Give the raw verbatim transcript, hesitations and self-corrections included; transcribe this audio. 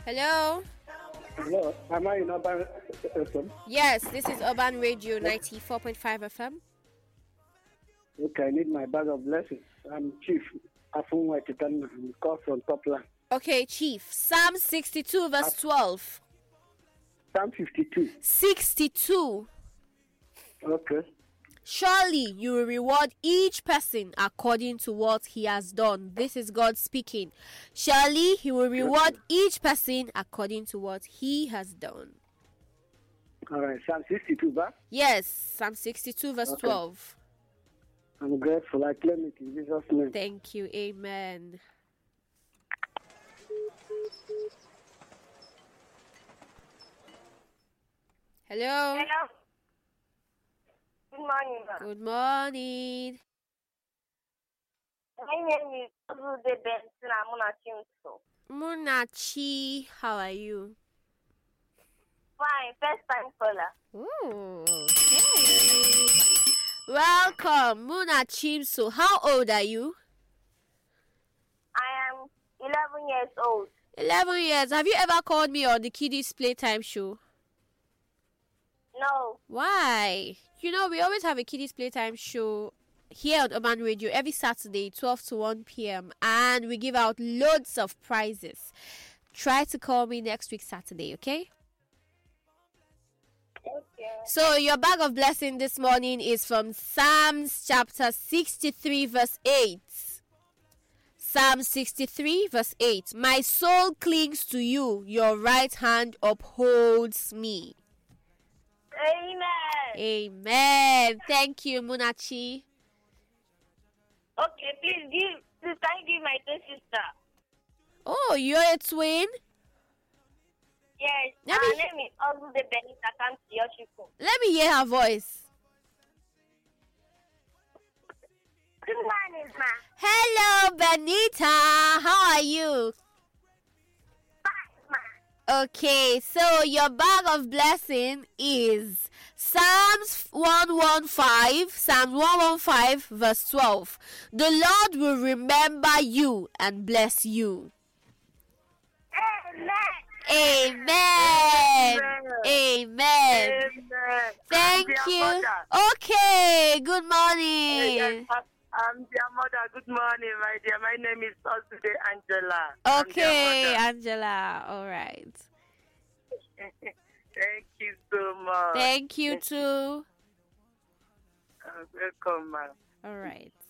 Hello? Hello, am I in Urban F M? Yes, this is Urban Radio ninety-four point five F M. Okay, I need my bag of blessings. I'm Chief Afunwa Titan. I'm called from Topland. Okay, Chief. Psalm sixty-two, verse twelve. Psalm fifty-two. sixty-two. Okay. Surely you will reward each person according to what he has done. This is God speaking. Surely he will reward each person according to what he has done. All right, Psalm sixty-two, ba? Yes, Psalm sixty-two, verse Okay. twelve. I'm grateful. I claim it in Jesus' name. Thank you. Amen. Hello. Hello. Good morning, ma'am. Good morning. My name is Rude Benson. I'm on a team so. Munachi, how are you? Fine, first time caller. Ooh, okay. Welcome, Munachi. So, how old are you? I am eleven years old. eleven years. Have you ever called me on the Kiddies Playtime show? No. Why? You know, we always have a Kiddies Playtime show here on Urban Radio every Saturday, twelve to one p.m. And we give out loads of prizes. Try to call me next week, Saturday, okay? Okay. So, your bag of blessing this morning is from Psalms chapter sixty-three, verse eight. Psalm sixty-three, verse eight. My soul clings to you, your right hand upholds me. Amen. Amen. Thank you, Munachi. Okay, please give. Please can you give my twin sister? Oh, you're a twin? Yes. Let Her me- name is Rude Benita Kamsi Yoshiko. Let me hear her voice. Good morning, ma. Hello, Benita. How are you? Fine, ma. Okay, so your bag of blessing is Psalms one fifteen, Psalms one fifteen, verse twelve. The Lord will remember you and bless you. Amen. Amen. Amen. Amen. Thank I'm their you. mother. Okay, good morning. Yes, I'm their mother. Good morning, my dear. My name is Osude Angela. I'm Okay, their mother. Angela. All right. Thank you so much. Thank you too. Uh, welcome, ma'am. All right.